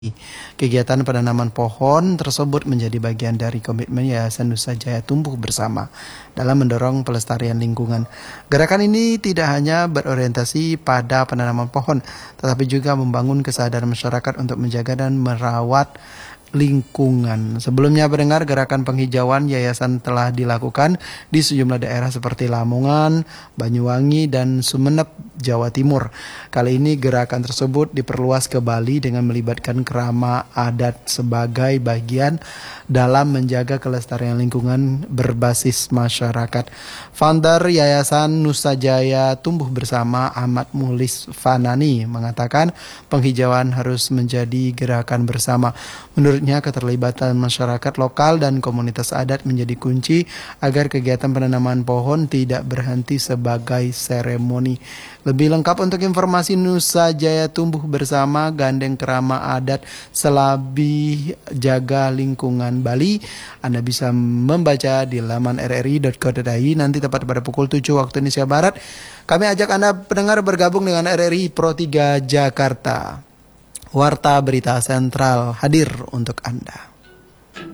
Kegiatan penanaman pohon tersebut menjadi bagian dari komitmen Yayasan Nusa Jaya Tumbuh Bersama dalam mendorong pelestarian lingkungan. Gerakan ini tidak hanya berorientasi pada penanaman pohon, tetapi juga membangun kesadaran masyarakat untuk menjaga dan merawat lingkungan. Sebelumnya mendengar gerakan penghijauan yayasan telah dilakukan di sejumlah daerah seperti Lamongan, Banyuwangi, dan Sumeneb, Jawa Timur. Kali ini gerakan tersebut diperluas ke Bali dengan melibatkan kerama adat sebagai bagian dalam menjaga kelestarian lingkungan berbasis masyarakat. Founder Yayasan Nusa Jaya Tumbuh Bersama Ahmad Muhlis Fanani mengatakan penghijauan harus menjadi gerakan bersama. Menurutnya keterlibatan masyarakat lokal dan komunitas adat menjadi kunci agar kegiatan penanaman pohon tidak berhenti sebagai seremoni. Lebih lengkap untuk informasi Nusa Jaya Tumbuh Bersama Gandeng Kerama Adat Selabi Jaga Lingkungan Bali, Anda bisa membaca di laman rri.co.id nanti tepat pada pukul 7 waktu Indonesia Barat. Kami ajak Anda pendengar bergabung dengan RRI Pro 3 Jakarta. Warta Berita Sentral hadir untuk Anda.